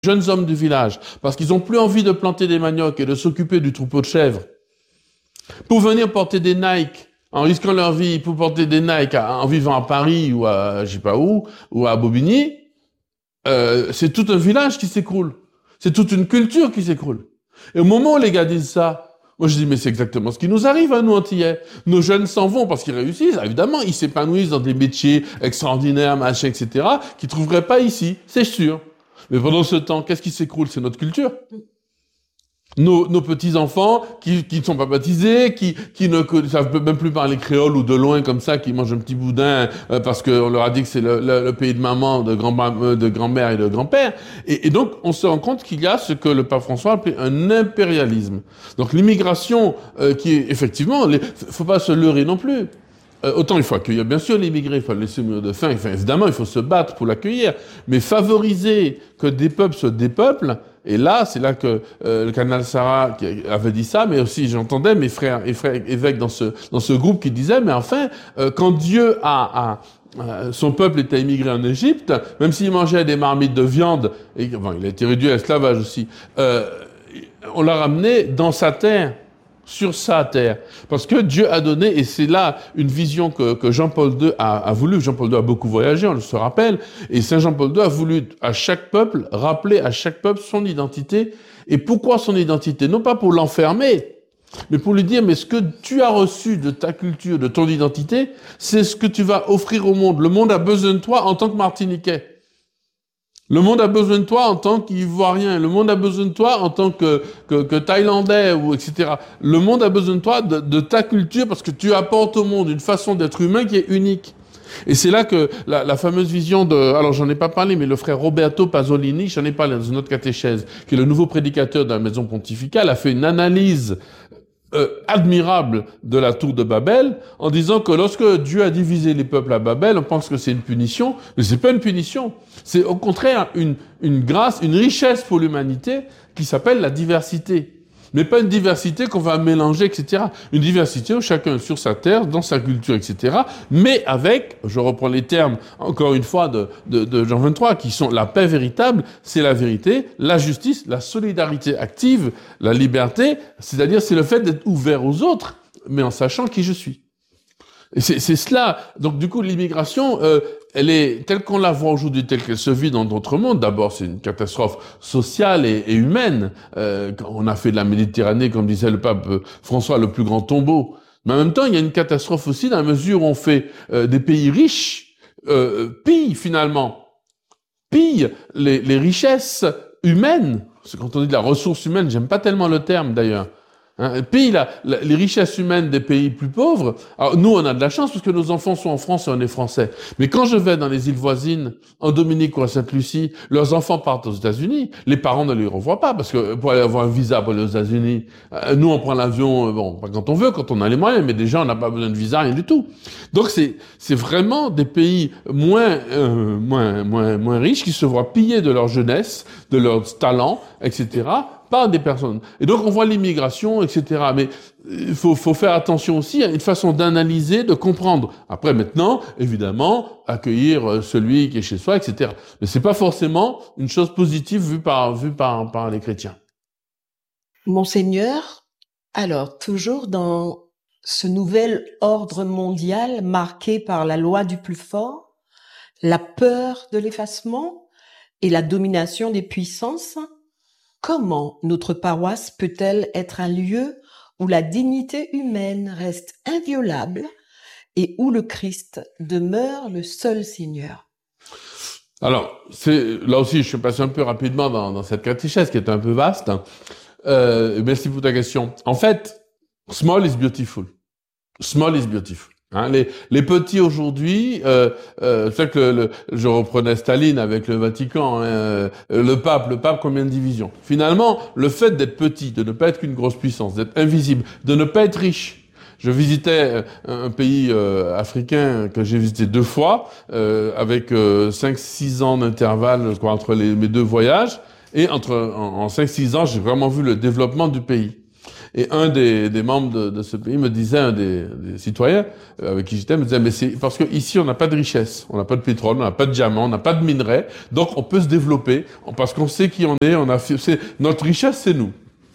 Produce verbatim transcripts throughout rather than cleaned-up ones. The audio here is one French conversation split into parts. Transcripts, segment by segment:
jeunes hommes du village, parce qu'ils n'ont plus envie de planter des maniocs et de s'occuper du troupeau de chèvres, pour venir porter des Nike, en risquant leur vie, pour porter des Nike en vivant à Paris ou à je sais pas où, ou à Bobigny, euh, c'est tout un village qui s'écroule. C'est toute une culture qui s'écroule. Et au moment où les gars disent ça, moi je dis mais c'est exactement ce qui nous arrive à nous Antillais. Nos jeunes s'en vont parce qu'ils réussissent, évidemment, ils s'épanouissent dans des métiers extraordinaires, machin, et cetera, qu'ils trouveraient pas ici, c'est sûr. Mais pendant ce temps, qu'est-ce qui s'écroule? C'est notre culture. Nos, nos petits-enfants qui, qui ne sont pas baptisés, qui, qui ne savent même plus parler créole ou de loin comme ça, qui mangent un petit boudin euh, parce qu'on leur a dit que c'est le, le, le pays de maman, de, grand, de grand-mère et de grand-père. Et, et donc, on se rend compte qu'il y a ce que le pape François appelait un impérialisme. Donc, l'immigration euh, qui est effectivement... Il ne faut pas se leurrer non plus. Euh, autant il faut accueillir, bien sûr, l'immigré, il faut le laisser mourir de faim, enfin, évidemment, il faut se battre pour l'accueillir, mais favoriser que des peuples se dépeuplent, et là, c'est là que euh, le cardinal Sarah qui avait dit ça, mais aussi j'entendais mes frères et frères évêques dans ce, dans ce groupe qui disaient, mais enfin, euh, quand Dieu a... a Euh, son peuple était immigré en Égypte, même s'il mangeait des marmites de viande, et bon, il a été réduit à l'esclavage aussi, euh, on l'a ramené dans sa terre, sur sa terre. Parce que Dieu a donné, et c'est là une vision que, que Jean-Paul deux a, a voulu, Jean-Paul deux a beaucoup voyagé, on le se rappelle, et Saint Jean-Paul deux a voulu à chaque peuple, rappeler à chaque peuple son identité, et pourquoi son identité? Non pas pour l'enfermer, mais pour lui dire, mais ce que tu as reçu de ta culture, de ton identité, c'est ce que tu vas offrir au monde. Le monde a besoin de toi en tant que Martiniquais. Le monde a besoin de toi en tant qu'Ivoirien. Le monde a besoin de toi en tant que, que, que Thaïlandais, ou et cetera. Le monde a besoin de toi, de, de ta culture, parce que tu apportes au monde une façon d'être humain qui est unique. Et c'est là que la, la fameuse vision de... Alors, j'en ai pas parlé, mais le frère Roberto Pasolini, j'en ai parlé dans une autre catéchèse, qui est le nouveau prédicateur de la maison pontificale, a fait une analyse Euh, admirable de la tour de Babel, en disant que lorsque Dieu a divisé les peuples à Babel, on pense que c'est une punition, mais c'est pas une punition. C'est au contraire une, une grâce, une richesse pour l'humanité qui s'appelle la diversité. Mais pas une diversité qu'on va mélanger, et cetera. Une diversité où chacun sur sa terre, dans sa culture, et cetera. Mais avec, je reprends les termes, encore une fois, de, de, de Jean vingt-trois, qui sont la paix véritable, c'est la vérité, la justice, la solidarité active, la liberté, c'est-à-dire c'est le fait d'être ouvert aux autres, mais en sachant qui je suis. Et c'est, c'est cela. Donc, du coup, l'immigration, euh, elle est, telle qu'on la voit aujourd'hui, telle qu'elle se vit dans d'autres mondes. D'abord, c'est une catastrophe sociale et, et humaine. Euh, on a fait de la Méditerranée, comme disait le pape François, le plus grand tombeau. Mais en même temps, il y a une catastrophe aussi dans la mesure où on fait euh, des pays riches, euh, pillent finalement, pillent les, les richesses humaines. C'est quand on dit de la ressource humaine, j'aime pas tellement le terme d'ailleurs. Hein, pillent la, la, les richesses humaines des pays plus pauvres. Alors nous, on a de la chance parce que nos enfants sont en France et on est français. Mais quand je vais dans les îles voisines, en Dominique ou à Sainte-Lucie, leurs enfants partent aux États-Unis. Les parents ne les revoient pas parce que pour aller avoir un visa pour aller aux États-Unis, euh, nous on prend l'avion, euh, bon, pas quand on veut, quand on a les moyens, mais déjà on n'a pas besoin de visa, rien du tout. Donc c'est c'est vraiment des pays moins euh, moins moins moins riches qui se voient piller de leur jeunesse, de leurs talents, et cetera par des personnes. Et donc, on voit l'immigration, et cetera. Mais il faut, faut faire attention aussi à une façon d'analyser, de comprendre. Après, maintenant, évidemment, accueillir celui qui est chez soi, et cetera. Mais c'est pas forcément une chose positive vue par, vue par, par les chrétiens. Monseigneur, alors, toujours dans ce nouvel ordre mondial marqué par la loi du plus fort, la peur de l'effacement et la domination des puissances, comment notre paroisse peut-elle être un lieu où la dignité humaine reste inviolable et où le Christ demeure le seul Seigneur? Alors, c'est, là aussi, je suis passé un peu rapidement dans, dans cette catéchèse qui est un peu vaste. Euh, merci pour ta question. En fait, small is beautiful. Small is beautiful. Hein, les, les petits aujourd'hui, euh, euh, c'est que le, le, je reprenais Staline avec le Vatican, hein, euh, le pape, le pape combien de divisions. Finalement, le fait d'être petit, de ne pas être qu'une grosse puissance, d'être invisible, de ne pas être riche. Je visitais un pays euh, africain que j'ai visité deux fois, euh, avec euh, cinq six ans d'intervalle, je crois, entre les, mes deux voyages, et entre en, en cinq six ans, j'ai vraiment vu le développement du pays. Et un des, des membres de, de ce pays me disait, un des, des citoyens avec qui j'étais, me disait, mais c'est parce que ici on n'a pas de richesse, on n'a pas de pétrole, on n'a pas de diamants, on n'a pas de minerais, donc on peut se développer parce qu'on sait qui on est, on a, c'est, notre richesse c'est nous.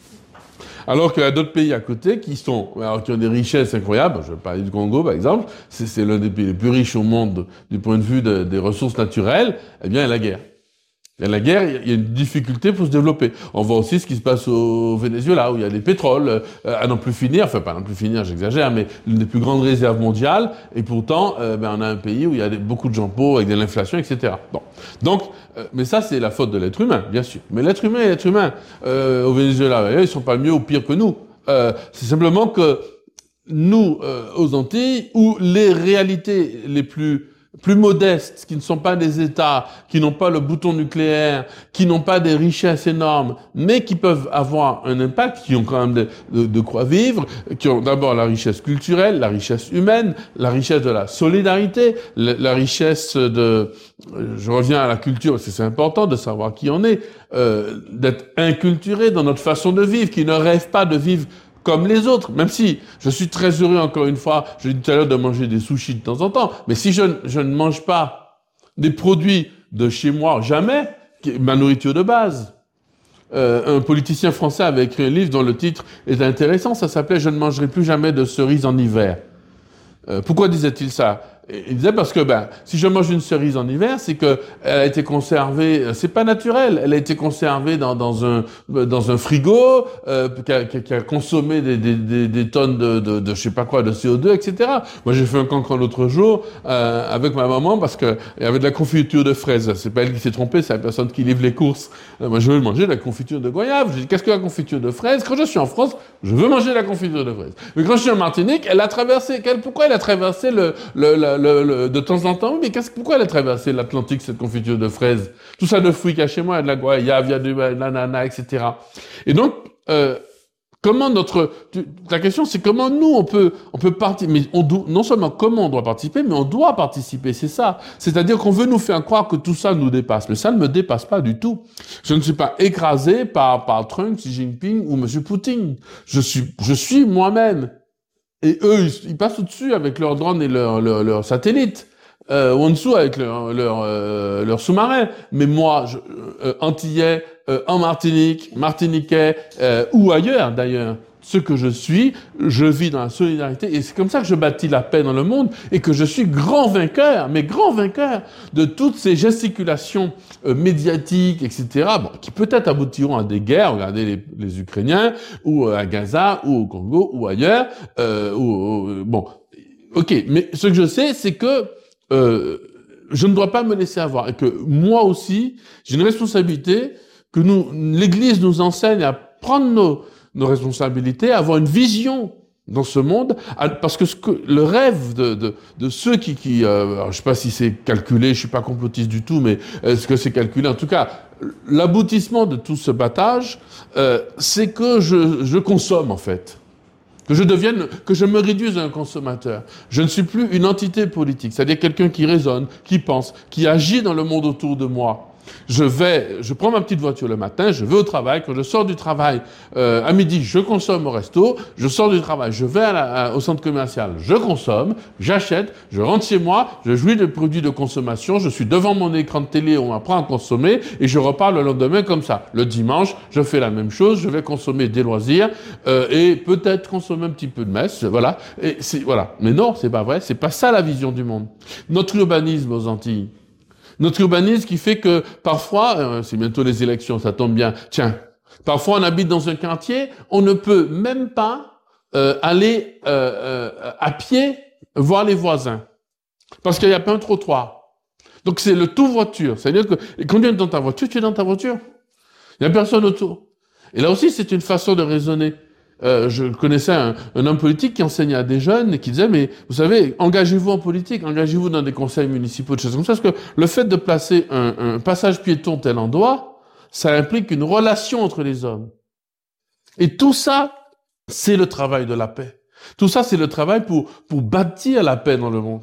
Alors qu'il y a d'autres pays à côté qui sont, alors qui ont des richesses incroyables. Je vais parler du Congo, par exemple. C'est, c'est l'un des pays les plus riches au monde du point de vue de, des ressources naturelles. Eh bien, il y a la guerre. Il y a la guerre, il y a une difficulté pour se développer. On voit aussi ce qui se passe au Venezuela, où il y a des pétroles euh, à n'en plus finir, enfin pas à n'en plus finir, j'exagère, mais l'une des plus grandes réserves mondiales, et pourtant, euh, ben, on a un pays où il y a des, beaucoup de gens pauvres, avec de l'inflation, et cetera. Bon. Donc, euh, mais ça, c'est la faute de l'être humain, bien sûr. Mais l'être humain et l'être humain, euh, au Venezuela, ils sont pas mieux ou pire que nous. Euh, c'est simplement que nous, euh, aux Antilles, où les réalités les plus plus modestes, qui ne sont pas des États, qui n'ont pas le bouton nucléaire, qui n'ont pas des richesses énormes, mais qui peuvent avoir un impact, qui ont quand même de, de, de quoi vivre, qui ont d'abord la richesse culturelle, la richesse humaine, la richesse de la solidarité, la, la richesse de... Je reviens à la culture, parce que c'est important de savoir qui on est, euh, d'être inculturé dans notre façon de vivre, qui ne rêve pas de vivre comme les autres, même si je suis très heureux, encore une fois, je l'ai dit tout à l'heure, de manger des sushis de temps en temps, mais si je, je ne mange pas des produits de chez moi, jamais, ma nourriture de base. Euh, un politicien français avait écrit un livre dont le titre est intéressant, ça s'appelait « Je ne mangerai plus jamais de cerises en hiver ». Euh, pourquoi disait-il ça ? Il disait parce que ben si je mange une cerise en hiver, c'est que elle a été conservée, c'est pas naturel, elle a été conservée dans dans un dans un frigo, euh, qui, a, qui a consommé des des des, des tonnes de, de de je sais pas quoi de C O deux, et cetera. Moi j'ai fait un cancre l'autre jour euh, avec ma maman parce que il y avait de la confiture de fraises. C'est pas elle qui s'est trompée, c'est la personne qui livre les courses. Euh, moi je veux manger de la confiture de goyave. J'ai dit qu'est-ce que la confiture de fraises ? Quand je suis en France, je veux manger de la confiture de fraises. Mais quand je suis en Martinique, elle a traversé. Quelle, pourquoi elle a traversé le le, le Le, le, de temps en temps, mais qu'est-ce, pourquoi elle a traversé l'Atlantique, cette confiture de fraises? Tout ça de fruits qu'il y a chez moi, il y a de la goyave, il y a de l'ananas, et cetera. Et donc, euh, comment notre, tu, la question c'est comment nous on peut, on peut participer, mais on doit, non seulement comment on doit participer, mais on doit participer, c'est ça. C'est-à-dire qu'on veut nous faire croire que tout ça nous dépasse, mais ça ne me dépasse pas du tout. Je ne suis pas écrasé par, par Trump, Xi Jinping ou Monsieur Poutine. Je suis, je suis moi-même. Et eux, ils, ils passent au-dessus avec leurs drones et leurs leur, leur satellites, euh, ou en dessous avec leurs leur, euh, leur sous-marins. Mais moi, je, euh, Antillais, euh, en Martinique, Martiniquais, euh, ou ailleurs d'ailleurs, ce que je suis, je vis dans la solidarité. Et c'est comme ça que je bâtis la paix dans le monde et que je suis grand vainqueur, mais grand vainqueur de toutes ces gesticulations euh, médiatiques, et cetera, bon, qui peut-être aboutiront à des guerres. Regardez les, les Ukrainiens, ou à Gaza, ou au Congo, ou ailleurs. Euh, ou, ou, bon, ok. Mais ce que je sais, c'est que euh, je ne dois pas me laisser avoir et que moi aussi, j'ai une responsabilité que nous, l'Église nous enseigne à prendre nos nos responsabilités, avoir une vision dans ce monde, parce que, ce que le rêve de, de, de ceux qui, qui euh, alors je sais pas si c'est calculé, je suis pas complotiste du tout, mais est-ce que c'est calculé? En tout cas, l'aboutissement de tout ce battage, euh, c'est que je, je consomme en fait. Que je devienne, que je me réduise à un consommateur. Je ne suis plus une entité politique, c'est-à-dire quelqu'un qui raisonne, qui pense, qui agit dans le monde autour de moi. Je vais, je prends ma petite voiture le matin, je vais au travail. Quand je sors du travail, euh, à midi, je consomme au resto. Je sors du travail, je vais à la, à, au centre commercial, je consomme, j'achète, je rentre chez moi, je jouis de produits de consommation, je suis devant mon écran de télé, on m'apprend à consommer et je repars le lendemain comme ça. Le dimanche, je fais la même chose, je vais consommer des loisirs euh, et peut-être consommer un petit peu de messe, voilà. Et c'est voilà. Mais non, c'est pas vrai, c'est pas ça la vision du monde. Notre urbanisme aux Antilles. Notre urbanisme qui fait que parfois, euh, c'est bientôt les élections, ça tombe bien, tiens, parfois on habite dans un quartier, on ne peut même pas euh, aller euh, euh, à pied voir les voisins, parce qu'il n'y a pas un trottoir. Donc c'est le tout voiture, c'est-à-dire que quand tu es dans ta voiture, tu es dans ta voiture. Il n'y a personne autour. Et là aussi, c'est une façon de raisonner. Euh, je connaissais un, un homme politique qui enseignait à des jeunes et qui disait, mais vous savez, engagez-vous en politique, engagez-vous dans des conseils municipaux, des choses comme ça, parce que le fait de placer un, un passage piéton tel endroit, ça implique une relation entre les hommes. Et tout ça, c'est le travail de la paix. Tout ça, c'est le travail pour, pour bâtir la paix dans le monde.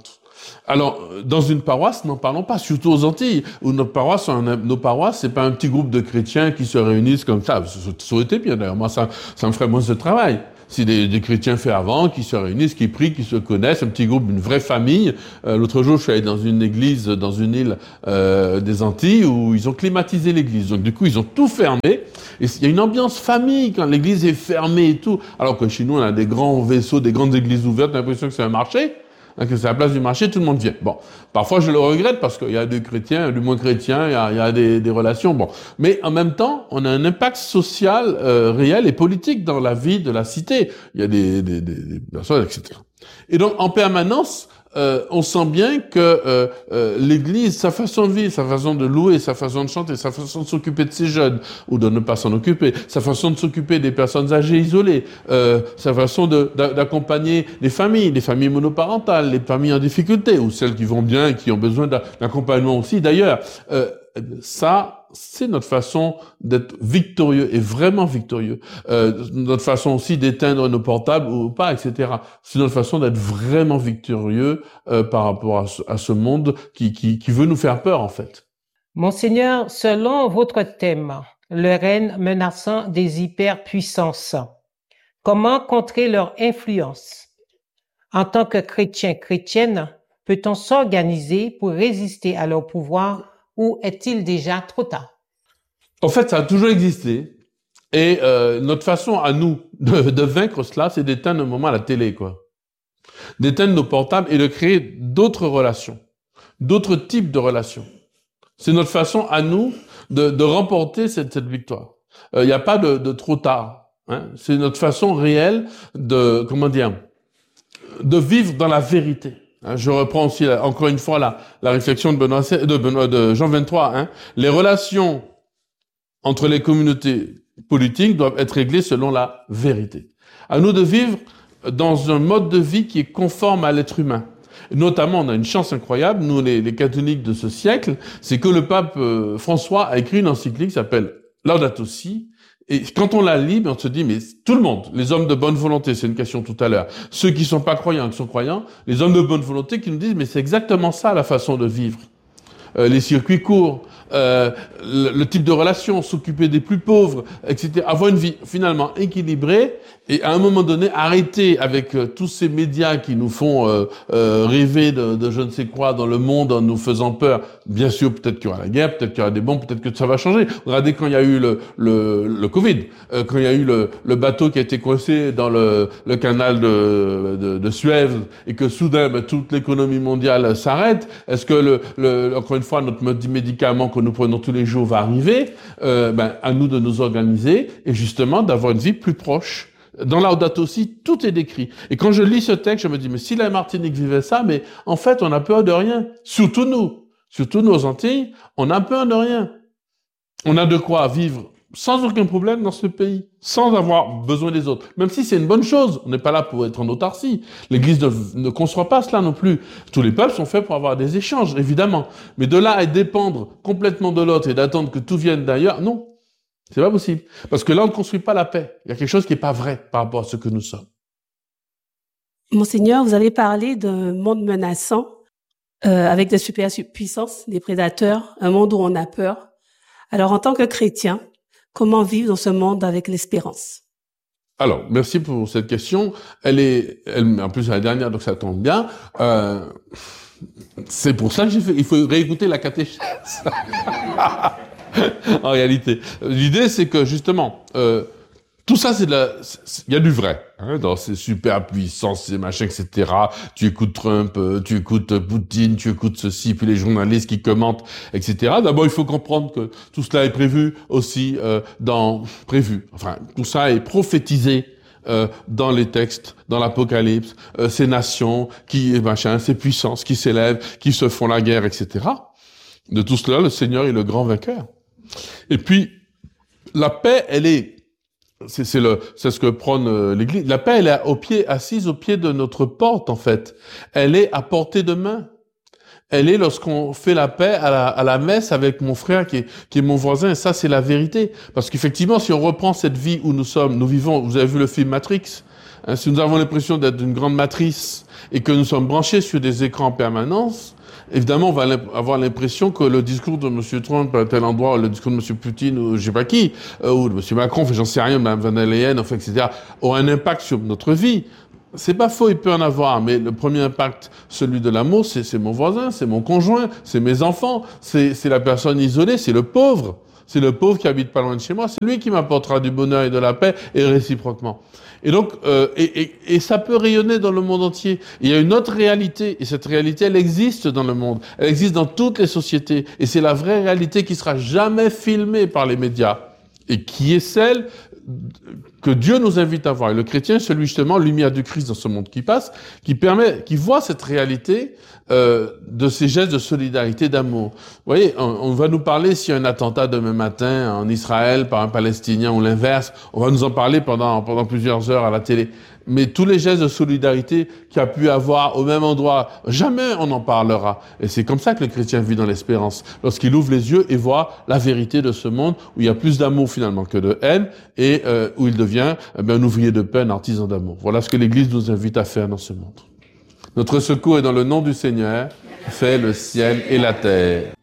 Alors, dans une paroisse, n'en parlons pas, surtout aux Antilles, où notre paroisse, nos paroisses, c'est pas un petit groupe de chrétiens qui se réunissent comme ça. Ça aurait été bien d'ailleurs. Moi, ça, ça me ferait moins de travail. Si des, des chrétiens fervents qui se réunissent, qui prient, qui se connaissent, un petit groupe, une vraie famille. Euh, l'autre jour, je suis allé dans une église, dans une île euh, des Antilles, où ils ont climatisé l'église. Donc, du coup, ils ont tout fermé. Et il y a une ambiance famille quand l'église est fermée et tout. Alors que chez nous, on a des grands vaisseaux, des grandes églises ouvertes, on a l'impression que c'est un marché. Que c'est la place du marché, tout le monde vient. Bon, parfois je le regrette parce qu'il y a des chrétiens, du moins chrétiens, il y a, il y a des, des relations. Bon, mais en même temps, on a un impact social euh, réel et politique dans la vie de la cité. Il y a des, des, des, des personnes, et cetera. Et donc, en permanence, euh, on sent bien que euh, euh, l'Église, sa façon de vivre, sa façon de louer, sa façon de chanter, sa façon de s'occuper de ses jeunes ou de ne pas s'en occuper, sa façon de s'occuper des personnes âgées isolées, euh, sa façon de, d'accompagner les familles, les familles monoparentales, les familles en difficulté ou celles qui vont bien et qui ont besoin d'accompagnement aussi. D'ailleurs, euh, ça, c'est notre façon d'être victorieux et vraiment victorieux. Euh, notre façon aussi d'éteindre nos portables ou pas, et cetera. C'est notre façon d'être vraiment victorieux euh, par rapport à ce, à ce monde qui, qui, qui veut nous faire peur, en fait. Monseigneur, selon votre thème, le règne menaçant des hyperpuissances, comment contrer leur influence? En tant que chrétien, chrétienne, peut-on s'organiser pour résister à leur pouvoir? Ou est-il déjà trop tard? En fait, ça a toujours existé. Et euh, notre façon à nous de, de vaincre cela, c'est d'éteindre un moment à la télé, quoi. D'éteindre nos portables et de créer d'autres relations, d'autres types de relations. C'est notre façon à nous de, de remporter cette, cette victoire. Il euh, n'y a pas de, de trop tard. Hein. C'est notre façon réelle de, comment dire, de vivre dans la vérité. Je reprends aussi, encore une fois, la, la réflexion de, Benoît, de, Benoît, de Jean vingt-trois. Hein. Les relations entre les communautés politiques doivent être réglées selon la vérité. À nous de vivre dans un mode de vie qui est conforme à l'être humain. Notamment, on a une chance incroyable, nous les, les catholiques de ce siècle, c'est que le pape euh, François a écrit une encyclique qui s'appelle Laudato Si. Et quand on la lit, on se dit, mais tout le monde, les hommes de bonne volonté, c'est une question tout à l'heure, ceux qui sont pas croyants, qui sont croyants, les hommes de bonne volonté qui nous disent, mais c'est exactement ça la façon de vivre. Euh, les circuits courts, euh, le, le type de relation, s'occuper des plus pauvres, et cetera. Avoir une vie finalement équilibrée et à un moment donné arrêter avec euh, tous ces médias qui nous font euh, euh, rêver de, de je ne sais quoi dans le monde en nous faisant peur. Bien sûr, peut-être qu'il y aura la guerre, peut-être qu'il y aura des bombes, peut-être que ça va changer. Regardez quand il y a eu le, le, le Covid, euh, quand il y a eu le, le bateau qui a été coincé dans le, le canal de, de, de Suez et que soudain ben, toute l'économie mondiale s'arrête. Est-ce que le, le, encore une fois notre médicament que nous prenons tous les jours va arriver? euh, ben, À nous de nous organiser et justement d'avoir une vie plus proche. Dans Laudato Si, tout est décrit. Et quand je lis ce texte, je me dis, mais si la Martinique vivait ça, mais en fait, on a peur de rien. Surtout nous. Surtout nos Antilles, on a peur de rien. On a de quoi vivre sans aucun problème dans ce pays, sans avoir besoin des autres. Même si c'est une bonne chose, on n'est pas là pour être en autarcie. L'Église ne, ne conçoit pas cela non plus. Tous les peuples sont faits pour avoir des échanges, évidemment. Mais de là à dépendre complètement de l'autre et d'attendre que tout vienne d'ailleurs, non. C'est pas possible. Parce que là, on ne construit pas la paix. Il y a quelque chose qui n'est pas vrai par rapport à ce que nous sommes. Monseigneur, vous avez parlé d'un monde menaçant, euh, avec des superpuissances, des prédateurs, un monde où on a peur. Alors, en tant que chrétien, comment vivre dans ce monde avec l'espérance? Alors, merci pour cette question. Elle est, elle, en plus, c'est la dernière, donc ça tombe bien. Euh, c'est pour ça que j'ai fait, il faut réécouter la catéchèse. En réalité, l'idée c'est que justement, euh, tout ça c'est de la, il y a du vrai hein, dans ces super puissances, ces machins, et cetera. Tu écoutes Trump, euh, tu écoutes Poutine, tu écoutes ceci, puis les journalistes qui commentent, et cetera. D'abord, il faut comprendre que tout cela est prévu aussi euh, dans prévu. Enfin, tout ça est prophétisé. Euh, dans les textes, dans l'Apocalypse, euh, ces nations qui, machin, ces puissances qui s'élèvent, qui se font la guerre, et cetera. De tout cela, le Seigneur est le grand vainqueur. Et puis, la paix, elle est, c'est, c'est le, c'est ce que prône euh, l'Église. La paix, elle est au pied, assise au pied de notre porte, en fait. Elle est à portée de main. Elle est lorsqu'on fait la paix à la, à la messe avec mon frère qui est, qui est mon voisin. Et ça, c'est la vérité. Parce qu'effectivement, si on reprend cette vie où nous sommes, nous vivons, vous avez vu le film Matrix, Hein, si nous avons l'impression d'être d'une grande matrice et que nous sommes branchés sur des écrans en permanence, évidemment, on va avoir l'impression que le discours de M. Trump à tel endroit, ou le discours de M. Poutine, ou je sais pas qui, euh, ou de M. Macron, j'en sais rien, Mme Van der Leyen, enfin, et cetera, ont un impact sur notre vie. C'est pas faux, il peut en avoir, mais le premier impact, celui de l'amour, c'est, c'est mon voisin, c'est mon conjoint, c'est mes enfants, c'est, c'est la personne isolée, c'est le pauvre. C'est le pauvre qui habite pas loin de chez moi, c'est lui qui m'apportera du bonheur et de la paix, et réciproquement. Et donc, euh, et, et, et ça peut rayonner dans le monde entier. Il y a une autre réalité, et cette réalité, elle existe dans le monde. Elle existe dans toutes les sociétés. Et c'est la vraie réalité qui sera jamais filmée par les médias. Et qui est celle que Dieu nous invite à voir. Et le chrétien, celui justement, lumière du Christ dans ce monde qui passe, qui permet, qui voit cette réalité euh, de ces gestes de solidarité, d'amour. Vous voyez, on, on va nous parler s'il y a un attentat demain matin en Israël par un Palestinien ou l'inverse. On va nous en parler pendant pendant plusieurs heures à la télé. Mais tous les gestes de solidarité qu'il y a pu avoir au même endroit, jamais on en parlera. Et c'est comme ça que le chrétien vit dans l'espérance. Lorsqu'il ouvre les yeux et voit la vérité de ce monde où il y a plus d'amour finalement que de haine et euh, où il devient eh bien, un ouvrier de paix, un artisan d'amour. Voilà ce que l'Église nous invite à faire dans ce monde. Notre secours est dans le nom du Seigneur, fait le ciel et la terre.